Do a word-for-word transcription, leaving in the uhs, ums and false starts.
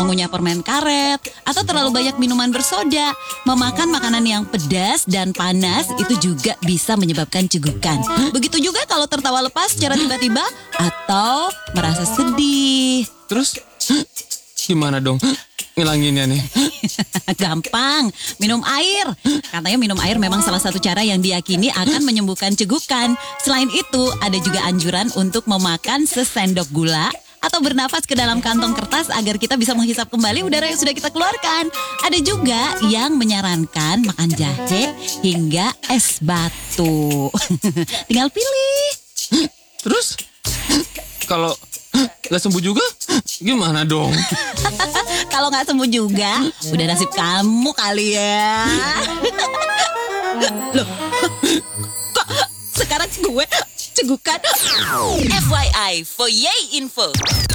mengunyah permen karet, atau terlalu banyak minuman bersoda. Memakan makanan yang pedas dan panas itu juga bisa menyebabkan cegukan. Begitu juga kalau tertawa lepas secara tiba-tiba atau merasa sedih. Terus gimana dong ngilanginnya nih? Gampang, minum air. Katanya minum air memang salah satu cara yang diyakini akan menyembuhkan cegukan. Selain itu, ada juga anjuran untuk memakan sesendok gula atau bernafas ke dalam kantong kertas agar kita bisa menghisap kembali udara yang sudah kita keluarkan. Ada juga yang menyarankan makan jahe hingga es batu. Tinggal pilih. Terus kalau nggak sembuh juga gimana dong? Kalau nggak sembuh juga, udah nasib kamu kali ya. Loh, kok sekarang gue cegukan? F Y I, for Yay Info.